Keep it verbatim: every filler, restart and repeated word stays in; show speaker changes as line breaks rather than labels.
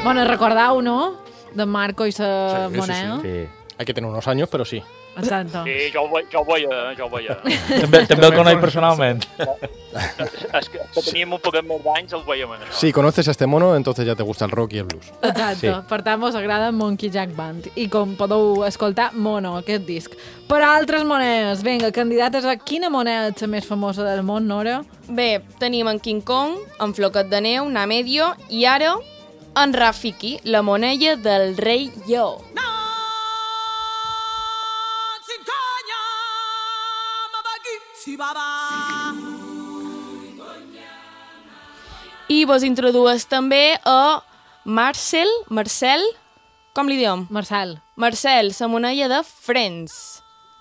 Bueno, recordeu, no? De Marco i la
Sí,
moneda.
sí,
Sí. Hay que tener unos años, pero sí.
Exacto.
Sí, jo ho, ve- jo ho veia, jo ho veia.
També, també el conec personalment.
És que, que teníem un poquet més d'anys, el veiem en això.
Si conoces a este mono, entonces ya te gusta el rock y el blues.
Exacte.
Sí.
Per tant, vos agrada Monkey Jack Band. I com podeu escoltar, Mono, aquest disc. Per altres monedes, vinga, candidates a quina moneda és la més famosa del món, Nora?
Bé, tenim en King Kong, en Floquet de Neu, Namedio i ara en Rafiki, la moneda del rei lleó. I vos introdueix també a Marcel, Marcel, com li diem?
Marcel.
Marcel, la moneda de Friends.